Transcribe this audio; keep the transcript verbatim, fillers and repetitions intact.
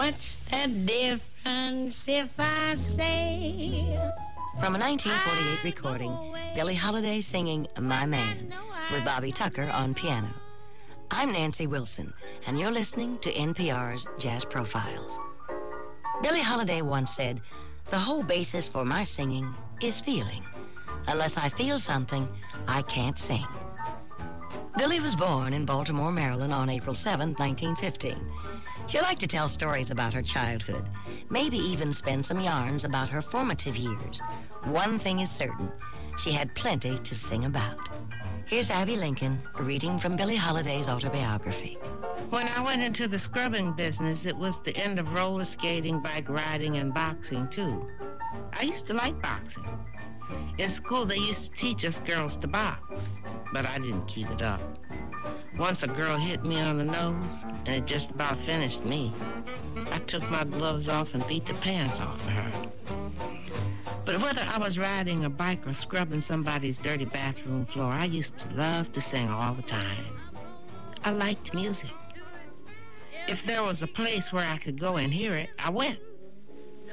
What's the difference if I say? From a nineteen forty-eight recording, Billie Holiday singing My Man with Bobby Tucker on piano. I'm Nancy Wilson, and you're listening to N P R's Jazz Profiles. Billie Holiday once said, "The whole basis for my singing is feeling. Unless I feel something, I can't sing." Billie was born in Baltimore, Maryland on April seventh, nineteen fifteen. She liked to tell stories about her childhood, maybe even spin some yarns about her formative years. One thing is certain, she had plenty to sing about. Here's Abby Lincoln reading from Billie Holiday's autobiography. When I went into the scrubbing business, it was the end of roller skating, bike riding, and boxing, too. I used to like boxing. In school, they used to teach us girls to box, but I didn't keep it up. Once a girl hit me on the nose, and it just about finished me. I took my gloves off and beat the pants off of her. But whether I was riding a bike or scrubbing somebody's dirty bathroom floor, I used to love to sing all the time. I liked music. If there was a place where I could go and hear it, I went.